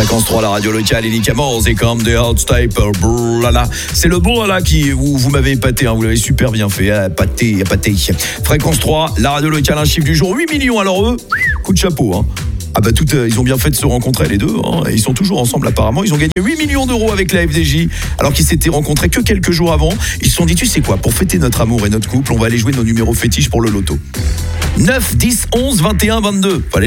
Fréquence 3, la radio locale, Elika Morse et comme des hot staples. C'est le bon là qui vous m'avez épaté, hein, vous l'avez super bien fait, épaté. Fréquence 3, la radio locale, un chiffre du jour, 8 millions. Alors eux, coup de chapeau, hein. Ah bah ils ont bien fait de se rencontrer les deux, hein. Ils sont toujours ensemble apparemment. Ils ont gagné 8 millions d'euros avec la FDJ alors qu'ils s'étaient rencontrés que quelques jours avant. Ils se sont dit, tu sais quoi, pour fêter notre amour et notre couple, on va aller jouer nos numéros fétiches pour le loto. 9, 10, 11, 21, 22. Fallait